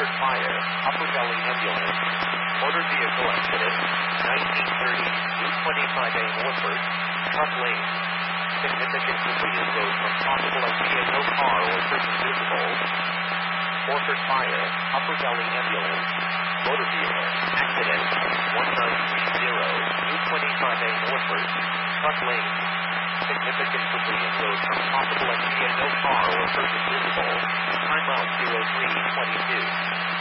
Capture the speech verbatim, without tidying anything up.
Orford Fire, Upper Valley Ambulance, motor vehicle accident, nineteen thirty, Route twenty-five A Orford, truck lane. Significant debris is road from possible M T A, no car or person visible. Orford Fire, Upper Valley Ambulance, motor vehicle accident, one nine three zero, Route twenty-five A Orford, truck lane. Significant debris is road from possible M T A, no car or person visible. Time out zero three twenty-two.